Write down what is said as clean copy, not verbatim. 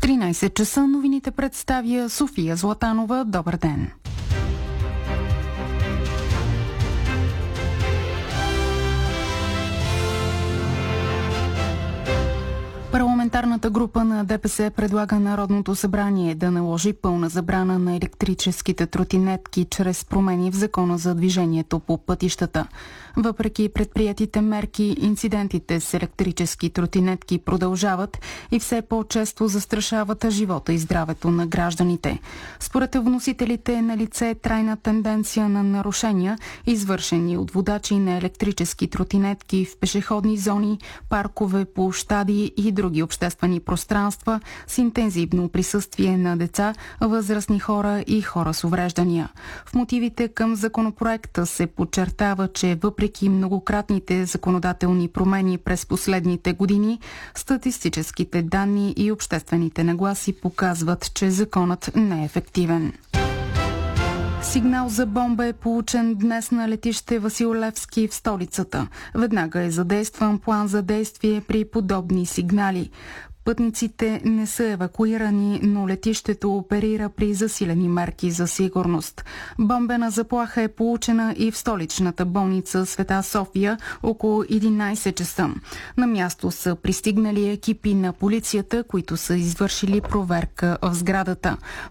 13 часа новините представя София Златанова. Добър ден! Парламентарната група на ДПС предлага Народното събрание да наложи пълна забрана на електрическите тротинетки чрез промени в Закона за движението по пътищата. Въпреки предприятите мерки, инцидентите с електрически тротинетки продължават и все по-често застрашават живота и здравето на гражданите. Според вносителите е налице трайна тенденция на нарушения, извършени от водачи на електрически тротинетки в пешеходни зони, паркове, площади и други обществени пространства с интензивно присъствие на деца, възрастни хора и хора с увреждания. В мотивите към законопроекта се подчертава, че въпреки многократните законодателни промени през последните години, статистическите данни и обществените нагласи показват, че законът не е ефективен. Сигнал за бомба е получен днес на летище Васил Левски в столицата. Веднага е задействан план за действие при подобни сигнали. Пътниците не са евакуирани, но летището оперира при засилени мерки за сигурност. Бомбена заплаха е получена и в столичната болница Света София около 11 часа. На място са пристигнали екипи на полицията, които са извършили проверка в сградата.